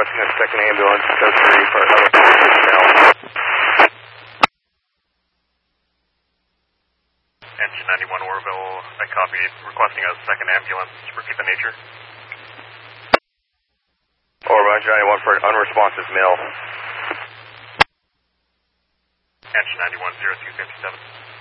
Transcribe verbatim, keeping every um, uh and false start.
requesting a second ambulance, code three for unresponsive male. Engine ninety-one Orville, I copy, requesting a second ambulance, repeat the nature. Orville, engine ninety-one for an unresponsive male. Engine ninety-one, zero two fifty-seven.